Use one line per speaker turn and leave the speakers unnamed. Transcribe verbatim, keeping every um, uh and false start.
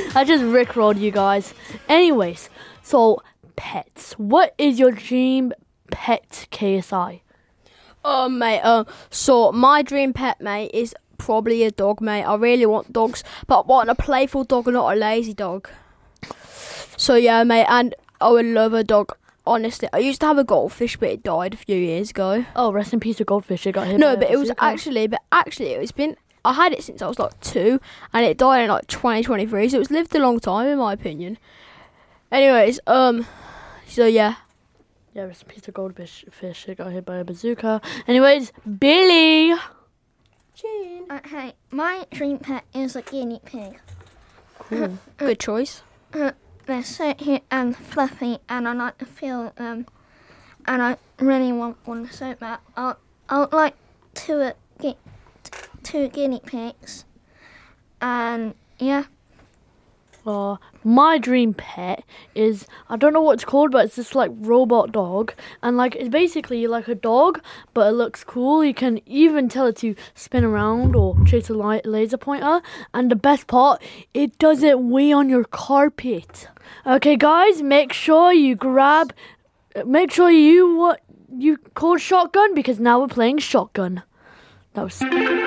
I just rickrolled you guys. Anyways, so pets. What is your dream pet, K S I?
Oh, mate. Um, so my dream pet, mate, is probably a dog, mate. I really want dogs, but I want a playful dog and not a lazy dog. So yeah, mate, and I would love a dog. Honestly, I used to have a goldfish, but it died a few years ago.
Oh, rest in peace to goldfish. It got hit.
No,
by
but
a
it was
bazooka.
actually, but actually, it was been. I had it since I was like two, and it died in like twenty twenty-three. So it's lived a long time, in my opinion. Anyways, um, so yeah.
Yeah, rest in peace to goldfish. Fish. It got hit by a bazooka. Anyways, Billy.
Jean.
Uh, hey, my dream pet is a guinea pig.
Cool.
Good choice.
Uh, they're so cute and fluffy, and I like to feel them. And I really want one so bad. I I would like two uh, gu- two guinea pigs, and yeah.
Uh, my dream pet is, I don't know what it's called, but it's this like robot dog, and like it's basically like a dog, but it looks cool. You can even tell it to spin around or chase a li- laser pointer, and the best part, it doesn't weigh on your carpet. Okay, guys, make sure you grab, make sure you what you call shotgun, because now we're playing shotgun. That was.